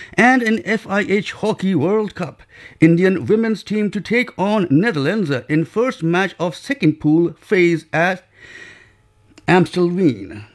And in FIH Hockey World Cup, Indian women's team to take on Netherlands in first match of second pool phase at Amstelveen.